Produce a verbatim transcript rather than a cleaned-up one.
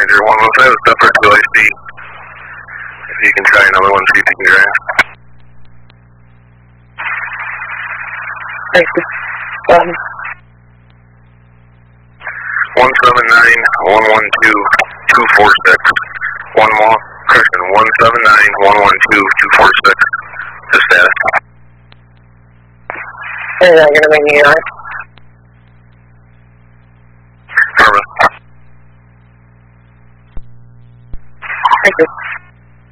Ranger one one five, step for two I C. If you can try another one, see if you can drive. Thank you. Um, one seven nine, one one two, two four six. One more, correction, one seven nine, one one two, two four six. The status. is that going to be New York?